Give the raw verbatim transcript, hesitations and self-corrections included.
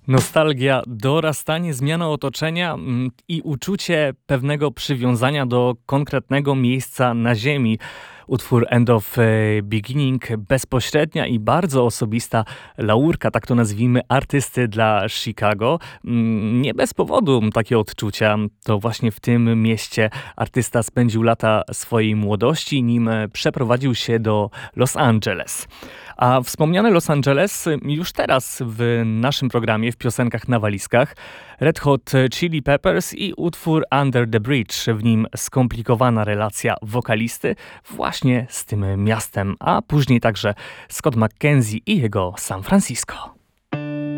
Nostalgia, dorastanie, zmiana otoczenia mm, i uczucie pewnego przywiązania do konkretnego miejsca na ziemi. Utwór End of e, Beginning, bezpośrednia i bardzo osobista laurka, tak to nazwijmy, artysty dla Chicago. Mm, Nie bez powodu takie odczucia. To właśnie w tym mieście artysta spędził lata swojej młodości, nim e, przeprowadził się do Los Angeles. A wspomniane Los Angeles już teraz w naszym programie w piosenkach na walizkach Red Hot Chili Peppers i utwór Under the Bridge, w nim skomplikowana relacja wokalisty właśnie z tym miastem, a później także Scott McKenzie i jego San Francisco.